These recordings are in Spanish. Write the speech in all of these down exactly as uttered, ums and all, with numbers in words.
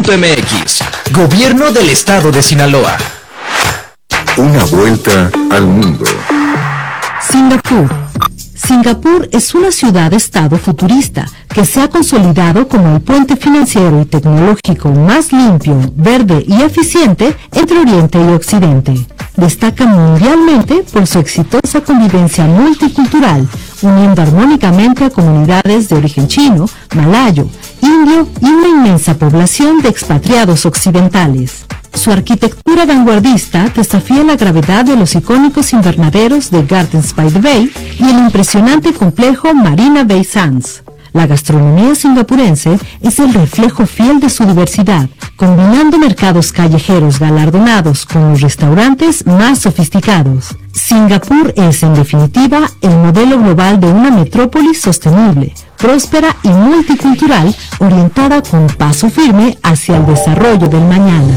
punto m x. Gobierno del Estado de Sinaloa. Una vuelta al mundo. Singapur. Singapur es una ciudad-estado futurista que se ha consolidado como el puente financiero y tecnológico más limpio, verde y eficiente entre Oriente y Occidente. Destaca mundialmente por su exitosa convivencia multicultural, uniendo armónicamente a comunidades de origen chino, malayo, indio y una inmensa población de expatriados occidentales. Su arquitectura vanguardista desafía la gravedad de los icónicos invernaderos de Gardens by the Bay y el impresionante complejo Marina Bay Sands. La gastronomía singapurense es el reflejo fiel de su diversidad, combinando mercados callejeros galardonados con los restaurantes más sofisticados. Singapur es, en definitiva, el modelo global de una metrópolis sostenible, próspera y multicultural, orientada con paso firme hacia el desarrollo del mañana.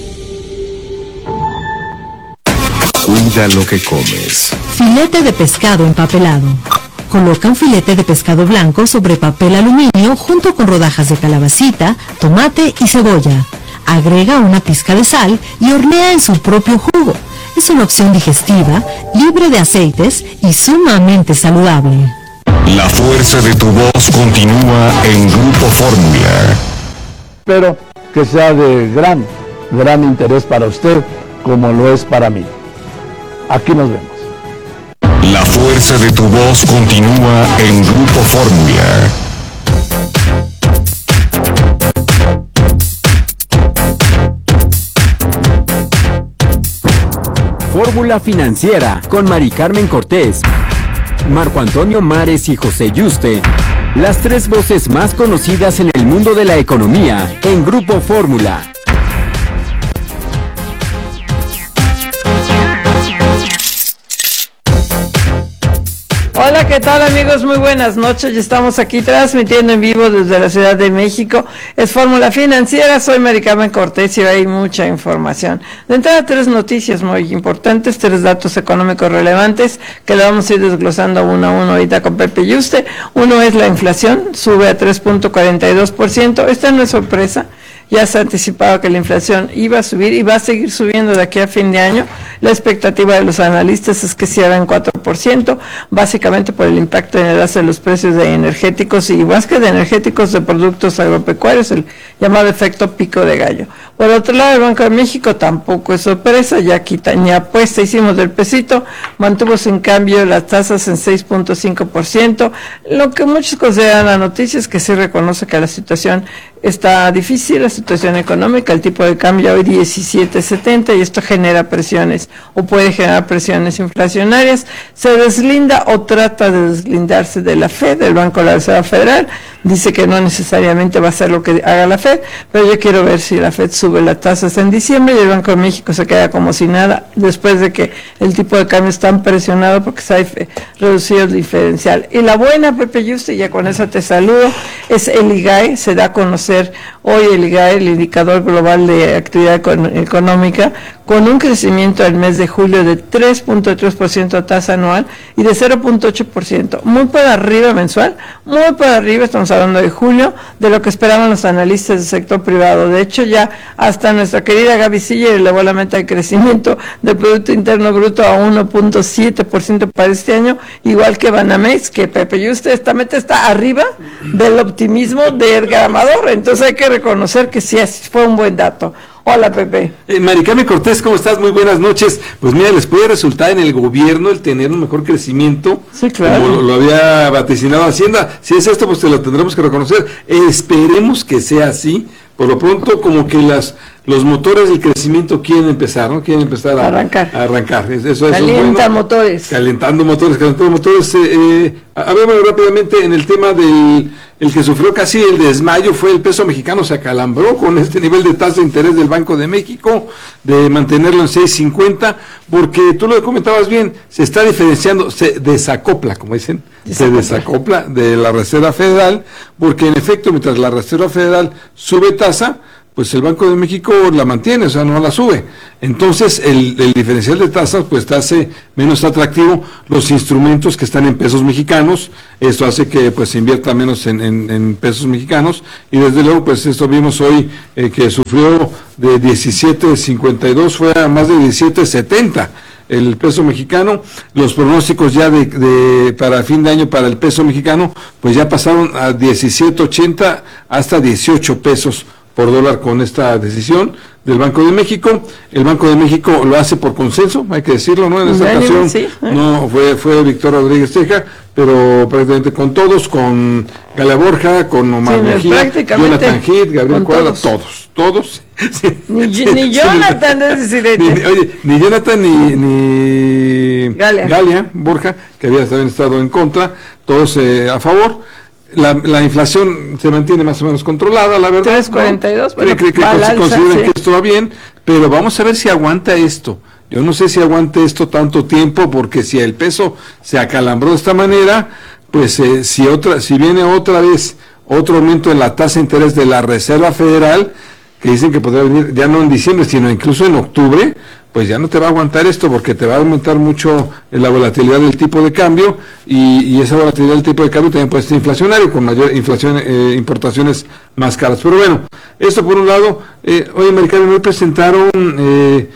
Cuida lo que comes. Filete de pescado empapelado. Coloca un filete de pescado blanco sobre papel aluminio junto con rodajas de calabacita, tomate y cebolla. Agrega una pizca de sal y hornea en su propio jugo. Es una opción digestiva, libre de aceites y sumamente saludable. La fuerza de tu voz continúa en Grupo Fórmula. Espero que sea de gran, gran interés para usted, como lo es para mí. Aquí nos vemos. La fuerza de tu voz continúa en Grupo Fórmula. Fórmula Financiera con Mari Carmen Cortés, Marco Antonio Mares y José Yuste. Las tres voces más conocidas en el mundo de la economía en Grupo Fórmula. Hola, ¿qué tal amigos? Muy buenas noches. Ya estamos aquí transmitiendo en vivo desde la Ciudad de México. Es Fórmula Financiera, soy Mari Carmen Cortés y hay mucha información. De entrada, tres noticias muy importantes, tres datos económicos relevantes que lo vamos a ir desglosando uno a uno ahorita con Pepe Yuste. Uno es la inflación, sube a tres punto cuarenta y dos por ciento. Esta no es sorpresa. Ya se ha anticipado que la inflación iba a subir y va a seguir subiendo de aquí a fin de año. La expectativa de los analistas es que cierre en cuatro por ciento, básicamente por el impacto en el alza de los precios de energéticos y más que de energéticos, de productos agropecuarios, el llamado efecto pico de gallo. Por otro lado, el Banco de México tampoco es sorpresa, ya quita ni apuesta hicimos del pesito, mantuvo sin cambio las tasas en seis punto cinco por ciento. Lo que muchos consideran la noticia es que sí reconoce que la situación está difícil, la situación económica, el tipo de cambio hoy diecisiete setenta y esto genera presiones o puede generar presiones inflacionarias. Se deslinda o trata de deslindarse de la Fed, del Banco de la Reserva Federal, dice que no necesariamente va a ser lo que haga la Fed, pero yo quiero ver si la Fed sube las tasas en diciembre y el Banco de México se queda como si nada después de que el tipo de cambio está tan presionado porque se ha reducido el diferencial. Y la buena, Pepe Yuste, ya con eso te saludo, es el I G A E, se da a conocer hoy el I G A E, el indicador global de actividad económica, con un crecimiento del mes de julio de tres punto tres por ciento a tasa anual y de cero punto ocho por ciento, muy por arriba mensual, muy por arriba, estamos hablando de julio, de lo que esperaban los analistas del sector privado. De hecho, ya hasta nuestra querida Gaby Siller elevó la meta de crecimiento del Producto Interno Bruto a uno punto siete por ciento para este año, igual que Banamex, que Pepe, y usted, esta meta está arriba del optimismo de Edgar Amador, entonces hay que reconocer que sí fue un buen dato. Hola, Pepe. Eh, Mari Carmen Cortés, ¿cómo estás? Muy buenas noches. Pues mira, les puede resultar en el gobierno el tener un mejor crecimiento. Sí, claro. Como lo, lo había vaticinado Hacienda. Si es esto, pues te lo tendremos que reconocer. Eh, esperemos que sea así. Por lo pronto, como que las los motores del crecimiento quieren empezar, ¿no? Quieren empezar a arrancar. A arrancar. Eso, eso Calientan es bueno. motores. Calentando motores, calentando motores. Eh, eh, a ver, bueno, rápidamente, en el tema del el que sufrió casi el desmayo fue el peso mexicano, se acalambró con este nivel de tasa de interés del Banco de México, de mantenerlo en seis cincuenta, porque tú lo comentabas bien, se está diferenciando, se desacopla, como dicen, desacopla. se desacopla de la Reserva Federal, porque en efecto, mientras la Reserva Federal sube tasa, pues el Banco de México la mantiene, o sea, no la sube. Entonces, el, el diferencial de tasas, pues te hace menos atractivo los instrumentos que están en pesos mexicanos. Esto hace que, pues, se invierta menos en, en, en pesos mexicanos. Y desde luego, pues, esto vimos hoy eh, que sufrió de diecisiete cincuenta y dos, fue a más de diecisiete setenta. El peso mexicano, los pronósticos ya de, de para fin de año para el peso mexicano, pues ya pasaron a diecisiete ochenta hasta dieciocho pesos por dólar con esta decisión del Banco de México. El Banco de México lo hace por consenso, hay que decirlo, ¿no? En esta Bueno, ocasión sí, ¿eh? no fue fue Víctor Rodríguez Teja, pero prácticamente con todos, con Galia Borja, con Omar Sí, Mejía, prácticamente Jonathan Heath, Gabriel con Cuadra, todos. todos, todos. Sí, Ni, sí, ni sí, Jonathan, es decir, ni, ni- oye, ni Jonathan ni, ni Galia. Borja, que había también estado en contra, todos eh, a favor. La, la inflación se mantiene más o menos controlada, la verdad. tres cuarenta y dos, ¿no? bueno, Cree que va al cons- alza, consideran sí. que esto va bien, pero vamos a ver si aguanta esto. Yo no sé si aguante esto tanto tiempo, porque si el peso se acalambró de esta manera, pues eh, si otra, si viene otra vez otro aumento en la tasa de interés de la Reserva Federal, que dicen que podría venir ya no en diciembre, sino incluso en octubre, pues ya no te va a aguantar esto, porque te va a aumentar mucho la volatilidad del tipo de cambio, y, y esa volatilidad del tipo de cambio también puede ser inflacionario, con mayor inflación, eh, importaciones más caras. Pero bueno, esto por un lado. Eh, hoy en Mercado me presentaron eh,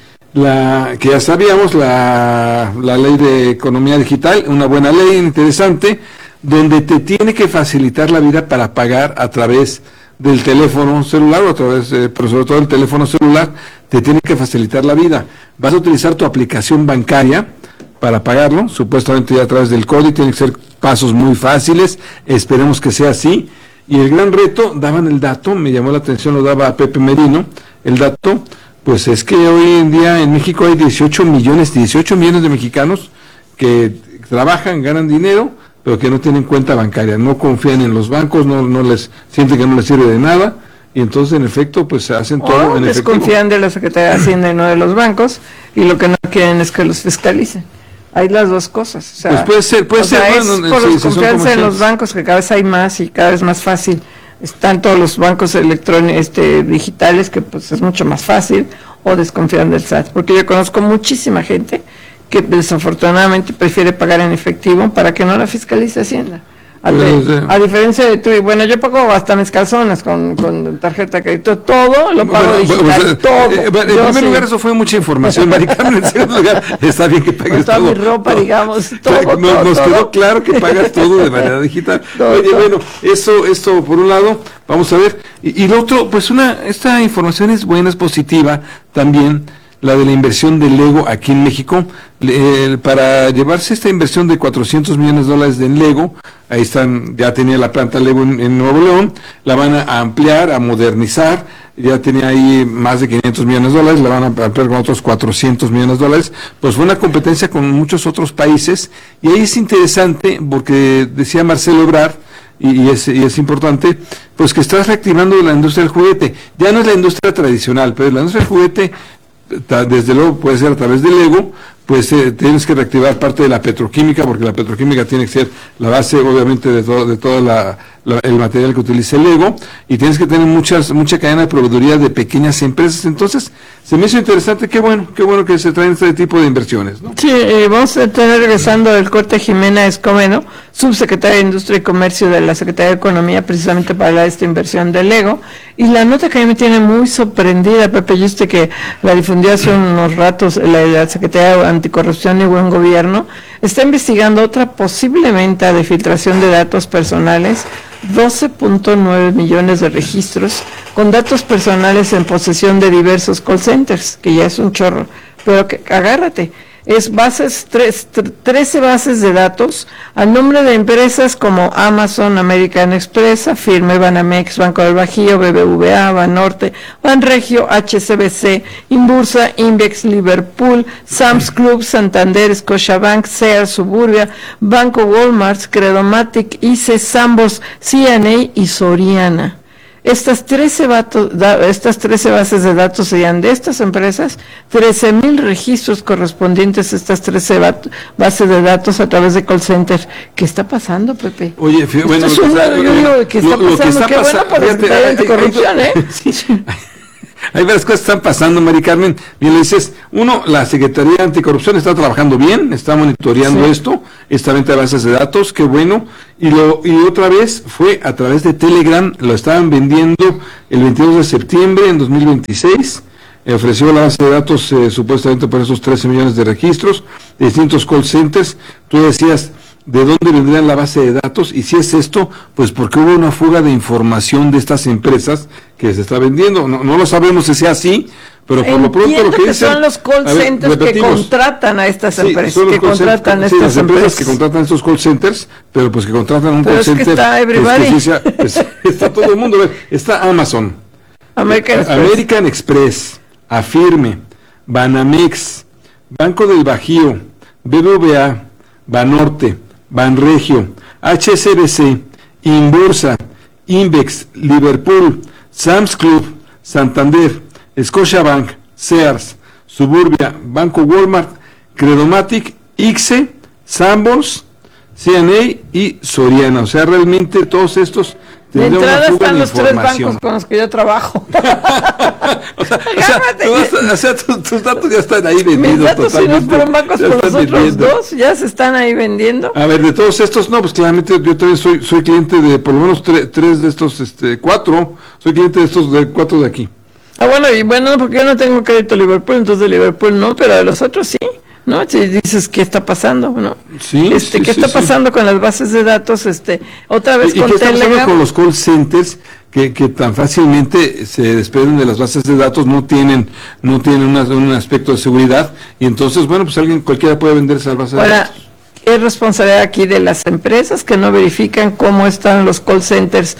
la que ya sabíamos, la, la ley de economía digital, una buena ley, interesante, donde te tiene que facilitar la vida para pagar a través del teléfono celular, o a través, eh, pero sobre todo el teléfono celular, te tiene que facilitar la vida. Vas a utilizar tu aplicación bancaria para pagarlo, supuestamente ya a través del código, tienen que ser pasos muy fáciles, esperemos que sea así. Y el gran reto, daban el dato, me llamó la atención, lo daba Pepe Merino, el dato, pues es que hoy en día en México hay dieciocho millones, dieciocho millones de mexicanos que trabajan, ganan dinero, pero que no tienen cuenta bancaria, no confían en los bancos, no, no les sienten que no les sirve de nada, y entonces en efecto pues hacen todo O en efectivo. desconfían de la Secretaría de Hacienda y no de los bancos, y lo que no quieren es que los fiscalicen. Hay las dos cosas. O sea, Pues puede ser, puede o ser, sea, bueno, es sí, por sí, son desconfianza en comerciales. los bancos, que cada vez hay más y cada vez más fácil. Están todos los bancos electrónicos, este, digitales, que pues es mucho más fácil, o desconfían del S A T. Porque yo conozco muchísima gente que desafortunadamente prefiere pagar en efectivo para que no la fiscalice Hacienda. A, Pues, de- eh. a diferencia de tú, y bueno, yo pago hasta mis calzones con, con tarjeta de crédito, todo lo pago Bueno, digital, bueno, pues, todo. eh, bueno, en Yo primer sí. lugar, eso fue mucha información, Mari Carmen. En segundo lugar, está bien que pagues Con toda todo. mi ropa, todo. digamos, todo, Nos, todo, nos todo. quedó claro que pagas todo de manera digital. Todo, Oye, todo. bueno, eso, esto por un lado, vamos a ver. Y, y lo otro, pues una, esta información es buena, es positiva también, la de la inversión de Lego aquí en México. Le- eh, para llevarse esta inversión de cuatrocientos millones de dólares de Lego, ahí están, ya tenía la planta Lego en, en Nuevo León, la van a ampliar, a modernizar, ya tenía ahí más de quinientos millones de dólares, la van a ampliar con otros cuatrocientos millones de dólares, pues fue una competencia con muchos otros países, y ahí es interesante, porque decía Marcelo Ebrard, y, y, es, y es importante, pues que estás reactivando la industria del juguete. Ya no es la industria tradicional, pero la industria del juguete, ta- desde luego puede ser a través del Lego, pues eh, tienes que reactivar parte de la petroquímica, porque la petroquímica tiene que ser la base, obviamente, de todo de todo la, la- el material que utilice el Lego, y tienes que tener muchas mucha cadena de proveeduría de pequeñas empresas. Entonces, se me hizo interesante, qué bueno, qué bueno que se traen este tipo de inversiones, ¿no? Sí, eh, vamos a tener regresando del corte Jimena Escobedo, subsecretaria de Industria y Comercio de la Secretaría de Economía, precisamente para hablar de esta inversión del Lego. Y la nota que a mí me tiene muy sorprendida, Pepe, yo usted que la difundió hace unos ratos, la, la Secretaría de Anticorrupción y Buen Gobierno, está investigando otra posible venta de filtración de datos personales, doce punto nueve millones de registros con datos personales en posesión de diversos call centers, que ya es un chorro, pero que agárrate, es bases, tres, tre- trece bases de datos a nombre de empresas como Amazon, American Express, Firme, Banamex, Banco del Bajío, B B V A, Banorte, Banregio, H S B C, Inbursa, Invex, Liverpool, Sam's Club, Santander, Scotiabank, Sears, Suburbia, Banco Walmart, Credomatic, I C E, Sambos, C N A y Soriana. Estas trece, vato- da- estas trece bases de datos serían de estas empresas, trece mil registros correspondientes a estas trece bat- bases de datos a través de call center. ¿Qué está pasando, Pepe? Oye, fí- bueno, Esto es o una- sea, yo digo, ¿qué está lo- lo que pasando? está Qué bueno pasa- por la fíjate, Secretaría de hay- hay- Anticorrupción, ¿eh? sí, hay varias cosas que están pasando, Mari Carmen. Bien, le dices, uno, la Secretaría Anticorrupción está trabajando bien, está monitoreando sí. esto, esta venta de bases de datos, qué bueno. Y lo y otra vez fue a través de Telegram, lo estaban vendiendo el veintidós de septiembre en dos mil veintiséis. Eh, ofreció la base de datos eh, supuestamente por esos trece millones de registros de distintos call centers. Tú decías, ¿de dónde vendrían la base de datos? Y si es esto, pues porque hubo una fuga de información de estas empresas que se está vendiendo. No, no lo sabemos si sea así, pero por lo pronto lo que, que dicen... son los call ver, centers que contratan a estas sí, empresas, son los que contratan a sí, estas las empresas empresas. que contratan estos call centers, pero pues que contratan un pero call es center... Que está everybody. Que, que sea, pues, está todo el mundo. Está Amazon, American Express, American Express, Afirme, Banamex, Banco del Bajío, B B V A, Banorte, Banregio, H S B C, Inbursa, Invex, Liverpool, Sam's Club, Santander, Scotiabank, Sears, Suburbia, Banco Walmart, Credomatic, Ixe, Sanborns, C N A y Soriana. O sea, realmente todos estos... De entrada están los tres bancos con los que yo trabajo. o sea, o sea, tú vas, o sea tus, tus datos ya están ahí vendidos. Mis datos si no fueron bancos por los otros vendiendo. dos, ya se están ahí vendiendo. A ver, de todos estos, no, pues claramente yo también soy soy cliente de por lo menos tre, tres de estos, este, cuatro, soy cliente de estos, de cuatro de aquí. Ah, bueno, y bueno, porque yo no tengo crédito Liverpool, entonces de Liverpool no, pero de los otros sí. ¿No? Si dices, ¿qué está pasando? ¿No? Sí, este, sí, ¿Qué sí, está sí. pasando con las bases de datos? Este, otra vez ¿Y, con y qué está pasando Telegram? con los call centers que, que tan fácilmente se desprenden de las bases de datos, no tienen no tienen una, un aspecto de seguridad, y entonces, bueno, pues alguien, cualquiera puede vender esas bases Ahora, de datos. es responsabilidad aquí de las empresas que no verifican cómo están los call centers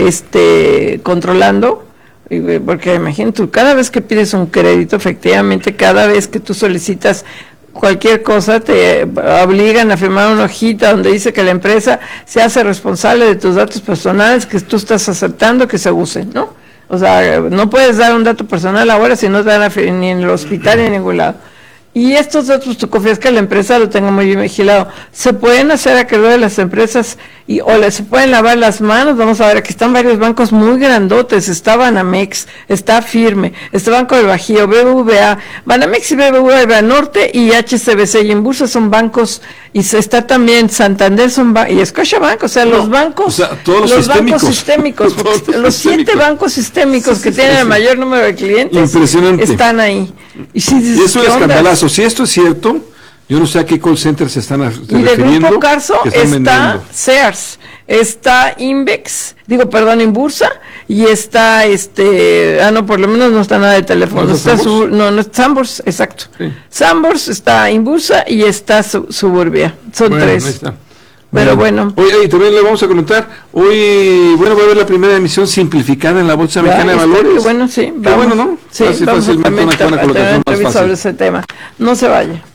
este, controlando. Porque imagínate, tú, cada vez que pides un crédito, efectivamente, cada vez que tú solicitas cualquier cosa, te obligan a firmar una hojita donde dice que la empresa se hace responsable de tus datos personales que tú estás aceptando que se usen, ¿no? O sea, no puedes dar un dato personal ahora si no te dan a, ni en el hospital ni en ningún lado. Y estos datos, tú confías que la empresa lo tenga muy bien vigilado. Se pueden hacer acreedor de las empresas y o le, se pueden lavar las manos. Vamos a ver, aquí están varios bancos muy grandotes. Está Banamex, está Firme, está Banco del Bajío, B B V A, Banamex y B B V A, Banorte y H S B C y Inbursa son bancos, y se está también Santander son ba- y Scotiabank, o sea, no, los bancos, o sea, todos los, los sistémicos. bancos sistémicos, Todos los los siete sistémicos. bancos sistémicos Sí, que sí, tienen sí, el sí. mayor número de clientes, Impresionante. están ahí. Y, si dices, Y es un ¿qué onda? escandalazo. Si esto es cierto, yo no sé a qué call center se están a- Y de refiriendo. Grupo Carso que están está vendiendo. Sears, está Invex, digo, perdón, Inbursa, y está, este, ah, no, por lo menos no está nada de teléfono, ¿No está está su, no, no, Sanborns, exacto. Sí. Sanborns, está Inbursa y está su, Suburbia, son Bueno, tres. ahí está. Pero bueno. Oye, y también le vamos a comentar, hoy, bueno, va a haber la primera emisión simplificada en la Bolsa Ya, Mexicana de está, Valores. qué bueno, sí. Qué Vamos, bueno, ¿no? Sí, Así vamos a fácilmente también una, una a tener colocación más entrevista sobre fácil. ese tema. No se vaya.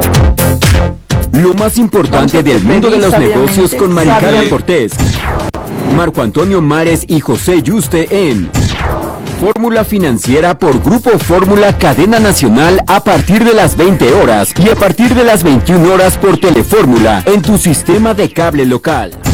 Lo más importante del mundo de los Sabiamente, negocios con Mari Carmen sabiamente. Cortés, Marco Antonio Mares y José Yuste en Fórmula Financiera por Grupo Fórmula Cadena Nacional a partir de las veinte horas y a partir de las veintiuna horas por Telefórmula en tu sistema de cable local.